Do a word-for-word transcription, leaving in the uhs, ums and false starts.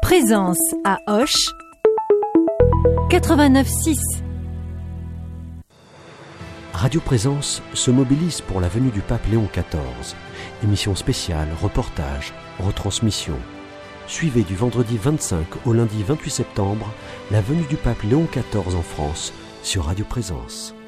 Présence à Auch quatre-vingt-neuf six. Radio Présence se mobilise pour la venue du pape Léon quatorze. Émission spéciale, reportage, retransmission. Suivez du vendredi vingt-cinq au lundi vingt-huit septembre la venue du pape Léon quatorze en France sur Radio Présence.